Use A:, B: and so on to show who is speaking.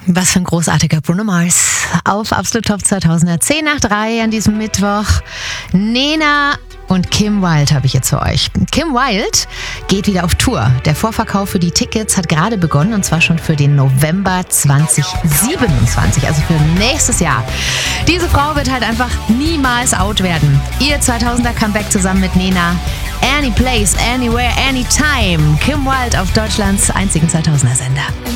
A: Was für ein großartiger Bruno Mars. Auf Absolut Top 2010 nach 3 an diesem Mittwoch. Nena und Kim Wilde habe ich jetzt für euch. Kim Wilde geht wieder auf Tour. Der Vorverkauf für die Tickets hat gerade begonnen und zwar schon für den November 2027, also für nächstes Jahr. Diese Frau wird halt einfach niemals out werden. Ihr 2000er Comeback zusammen mit Nena. Any place, anywhere, anytime. Kim Wilde auf Deutschlands einzigen 2000er Sender.